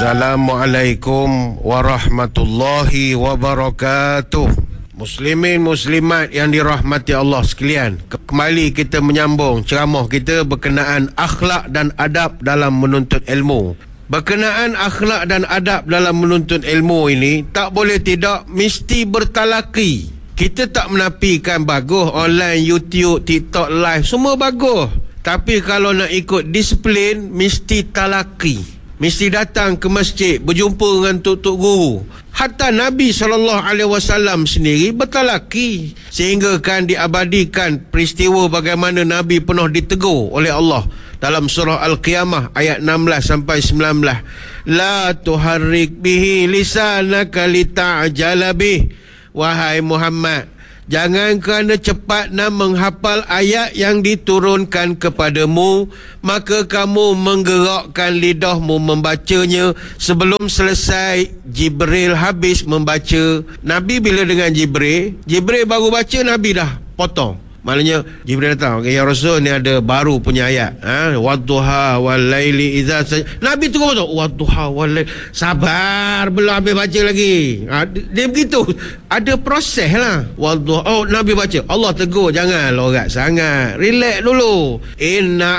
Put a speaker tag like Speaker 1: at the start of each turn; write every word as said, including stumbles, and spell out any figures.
Speaker 1: Assalamualaikum warahmatullahi wabarakatuh. Muslimin muslimat yang dirahmati Allah sekalian, kembali kita menyambung ceramah kita berkenaan akhlak dan adab dalam menuntut ilmu. Berkenaan akhlak dan adab dalam menuntut ilmu ini, tak boleh tidak mesti bertalaki. Kita tak menafikan bagus online, YouTube, TikTok live, semua bagus. Tapi kalau nak ikut disiplin, mesti talaki. Mesti datang ke masjid, berjumpa dengan tok-tok guru. Hatta Nabi sallallahu alaihi wasallam sendiri bertalaki, sehingga kan diabadikan peristiwa bagaimana Nabi pernah ditegur oleh Allah dalam surah Al-Qiyamah ayat enam belas sampai sembilan belas. La tuharrik bihi lisanaka lita'jala bih. Wahai Muhammad, jangan kerana cepat nak menghafal ayat yang diturunkan kepadamu, maka kamu menggerakkan lidahmu membacanya. Sebelum selesai, Jibril habis membaca. Nabi bila dengan Jibril, Jibril baru baca, Nabi dah potong. Maknanya Jibril datang, okay, ya Rasul, ni ada baru punya ayat, ha? Wadduha wal laili idza saj... Nabi terus tu wadduha wal laili. Sabar, belum habis baca lagi, ha, dia begitu. Ada proses lah. Wadduha, oh Nabi baca, Allah tegur, jangan lorat sangat, relax dulu. Inna